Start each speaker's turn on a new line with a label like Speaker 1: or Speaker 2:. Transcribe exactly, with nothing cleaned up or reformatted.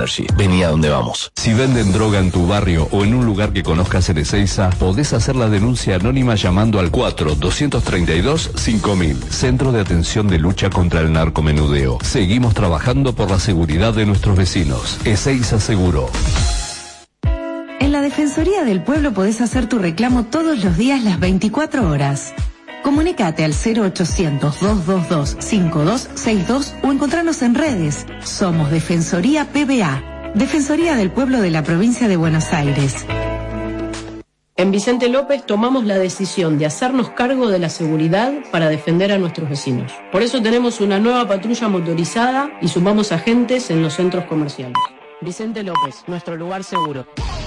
Speaker 1: Energy. Vení a donde vamos.
Speaker 2: Si venden droga en tu barrio o en un lugar que conozcas en Ezeiza, podés hacer la denuncia anónima llamando al cuatro doscientos treinta y dos cinco mil. Centro de Atención de Lucha contra el Narcomenudeo. Seguimos trabajando por la seguridad de nuestros vecinos. Ezeiza Seguro.
Speaker 3: En la Defensoría del Pueblo podés hacer tu reclamo todos los días las veinticuatro horas. Comunicate al cero ochocientos, dos dos dos, cinco dos seis dos o encontranos en redes. Somos Defensoría P B A, Defensoría del Pueblo de la Provincia de Buenos Aires.
Speaker 4: En Vicente López tomamos la decisión de hacernos cargo de la seguridad para defender a nuestros vecinos. Por eso tenemos una nueva patrulla motorizada y sumamos agentes en los centros comerciales. Vicente López, nuestro lugar seguro.